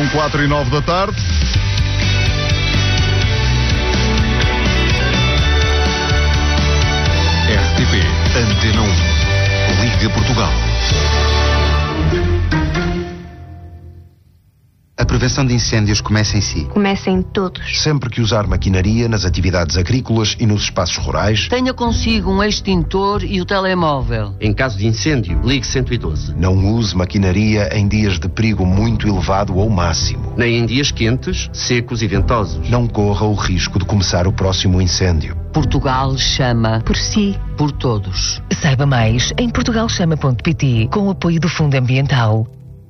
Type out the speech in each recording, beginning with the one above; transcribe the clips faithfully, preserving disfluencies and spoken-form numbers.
São quatro e nove da tarde. R T P Antena um, Liga Portugal. A prevenção de incêndios começa em si. Começa em todos. Sempre que usar maquinaria nas atividades agrícolas e nos espaços rurais, tenha consigo um extintor e o telemóvel. Em caso de incêndio, ligue cento e doze. Não use maquinaria em dias de perigo muito elevado ou máximo. Nem em dias quentes, secos e ventosos. Não corra o risco de começar o próximo incêndio. Portugal chama por si, por todos. Saiba mais em portugal chama ponto pt com o apoio do Fundo Ambiental.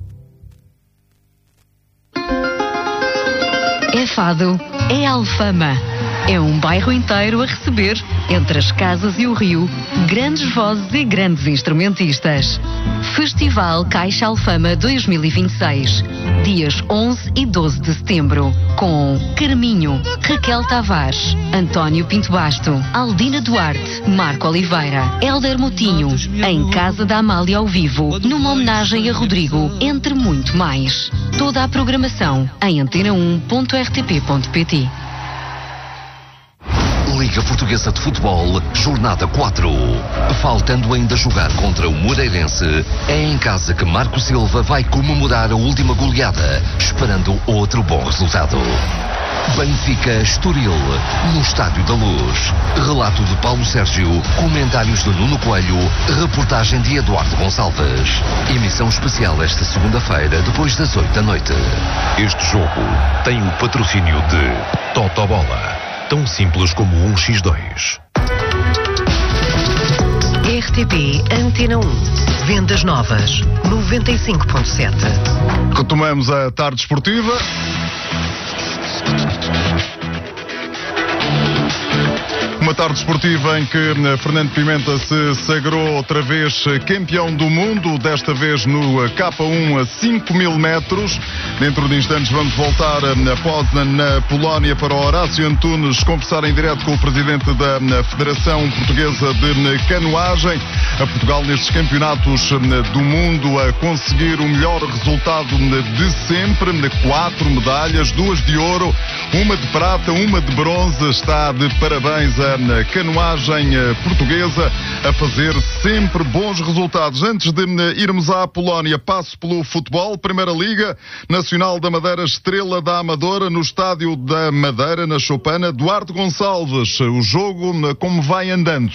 É Fado, é Alfama. É um bairro inteiro a receber, entre as casas e o rio, grandes vozes e grandes instrumentistas. Festival Caixa Alfama dois mil e vinte e seis, dias onze e doze de setembro, com Carminho, Raquel Tavares, António Pinto Basto, Aldina Duarte, Marco Oliveira, Hélder Moutinho, em Casa da Amália ao vivo, numa homenagem a Rodrigo, entre muito mais. Toda a programação em antena um ponto r t p ponto pt. Liga Portuguesa de Futebol, Jornada quatro. Faltando ainda jogar contra o Moreirense, é em casa que Marco Silva vai comemorar a última goleada, esperando outro bom resultado. Benfica Estoril, no Estádio da Luz. Relato de Paulo Sérgio, comentários de Nuno Coelho, reportagem de Eduardo Gonçalves. Emissão especial esta segunda-feira, depois das oito da noite. Este jogo tem o patrocínio de Totobola. Tão simples como um por dois. R T P Antena um. Vendas novas. noventa e cinco ponto sete. Retomamos a tarde esportiva. Uma tarde esportiva em que Fernando Pimenta se sagrou outra vez campeão do mundo, desta vez no K um a cinco mil metros. Dentro de instantes vamos voltar a Poznan, na Polónia, para o Horácio Antunes conversar em direto com o presidente da Federação Portuguesa de Canoagem. A Portugal nestes campeonatos do mundo a conseguir o melhor resultado de sempre, quatro medalhas, duas de ouro, uma de prata, uma de bronze. Está de parabéns a canoagem portuguesa a fazer sempre bons resultados. Antes de irmos à Polónia, passo pelo futebol. Primeira Liga, Nacional da Madeira, Estrela da Amadora, no Estádio da Madeira, na Choupana. Eduardo Gonçalves, o jogo como vai andando?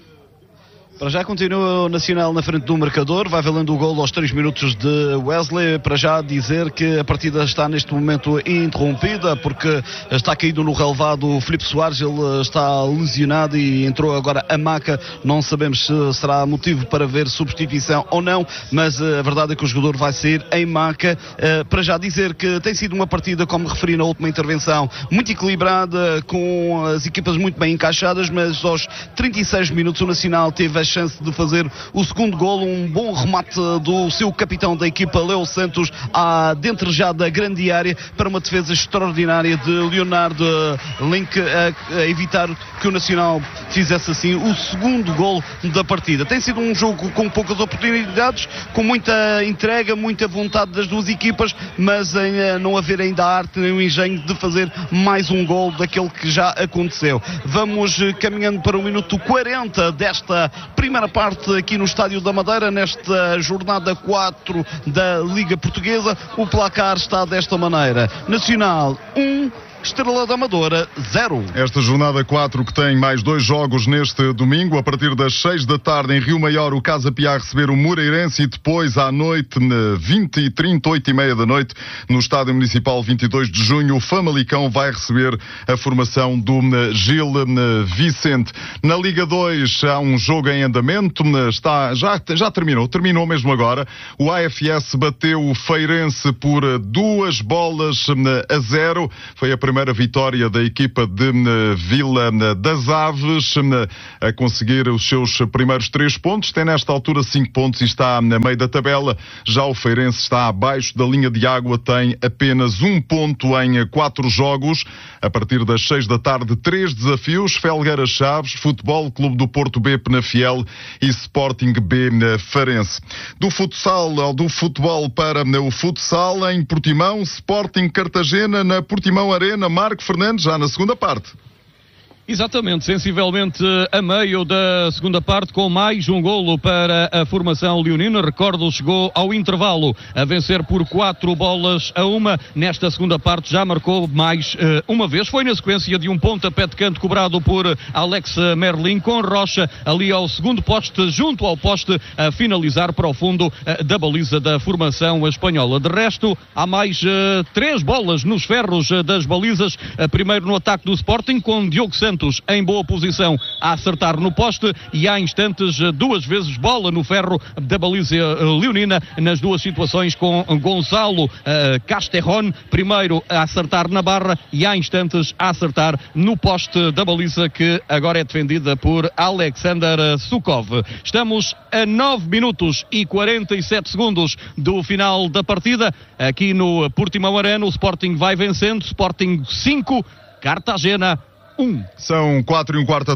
Para já continua o Nacional na frente do marcador, vai valendo o golo aos três minutos de Wesley. Para já dizer que a partida está neste momento interrompida, porque está caído no relevado o Filipe Soares, ele está lesionado e entrou agora a maca. Não sabemos se será motivo para ver substituição ou não, mas a verdade é que o jogador vai sair em maca. Para já dizer que tem sido uma partida, como referi na última intervenção, muito equilibrada, com as equipas muito bem encaixadas, mas aos trinta e seis minutos o Nacional teve a chance de fazer o segundo golo, um bom remate do seu capitão da equipa, Leo Santos, à dentro já da grande área, para uma defesa extraordinária de Leonardo Link, a, a evitar que o Nacional fizesse assim o segundo golo da partida. Tem sido um jogo com poucas oportunidades, com muita entrega, muita vontade das duas equipas, mas em não haver ainda a arte nem o engenho de fazer mais um golo daquele que já aconteceu. Vamos caminhando para o minuto quarenta desta primeira parte aqui no Estádio da Madeira, nesta jornada quatro da Liga Portuguesa. O placar está desta maneira: Nacional um, Estrela da Amadora zero. Esta jornada quatro, que tem mais dois jogos neste domingo, a partir das seis da tarde em Rio Maior, o Casa Pia a receber o Moreirense, e depois à noite, vinte e trinta, oito e meia da noite, no Estádio Municipal vinte e dois de junho, o Famalicão vai receber a formação do Gil Vicente. Na Liga dois há um jogo em andamento, está, já, já terminou, terminou mesmo agora. O A F S bateu o Feirense por duas bolas a zero, foi a primeira primeira vitória da equipa de Vila das Aves a conseguir os seus primeiros três pontos. Tem nesta altura cinco pontos e está na meio da tabela. Já o Feirense está abaixo da linha de água, tem apenas um ponto em quatro jogos. A partir das seis da tarde, três desafios: Felgueiras Chaves, Futebol Clube do Porto B Penafiel e Sporting B Farense. Do futsal ao do futebol para o futsal em Portimão, Sporting Cartagena na Portimão Arena. Marco Fernandes, já na segunda parte. Exatamente, sensivelmente a meio da segunda parte, com mais um golo para a formação leonina. Recordo, chegou ao intervalo a vencer por quatro bolas a uma. Nesta segunda parte já marcou mais uh, uma vez. Foi na sequência de um pontapé de canto cobrado por Alex Merlin, com Rocha ali ao segundo poste, junto ao poste, a finalizar para o fundo uh, da baliza da formação espanhola. De resto, há mais uh, três bolas nos ferros uh, das balizas. Uh, primeiro no ataque do Sporting, com Diogo Santos em boa posição a acertar no poste, e há instantes duas vezes bola no ferro da baliza leonina, nas duas situações, com Gonçalo uh, Casterron primeiro a acertar na barra e há instantes a acertar no poste da baliza, que agora é defendida por Alexander Sukov. Estamos a nove minutos e quarenta e sete segundos do final da partida. Aqui no Portimão Arena, o Sporting vai vencendo. Sporting cinco, Cartagena um. São quatro e um quarto